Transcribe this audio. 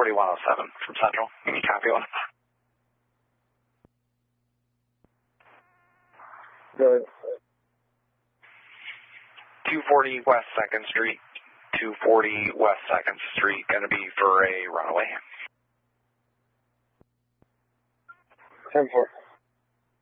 4107 from Central. Can you copy one? Good. 240 West 2nd Street. 240 West 2nd Street. Going to be for a runaway. 10-4.